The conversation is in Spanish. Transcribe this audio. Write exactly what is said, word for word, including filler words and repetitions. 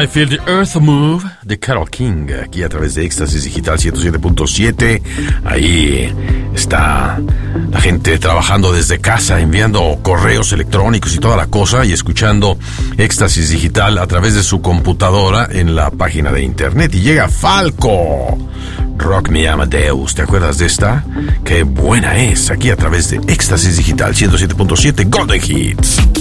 I Feel the Earth Move de Carole King, aquí a través de Éxtasis Digital ciento siete punto siete. Ahí está la gente trabajando desde casa, enviando correos electrónicos y toda la cosa, y escuchando Éxtasis Digital a través de su computadora en la página de internet. Y llega Falco, Rock Me Amadeus. ¿Te acuerdas de esta? Qué buena es, aquí a través de Éxtasis Digital ciento siete punto siete Golden Hits.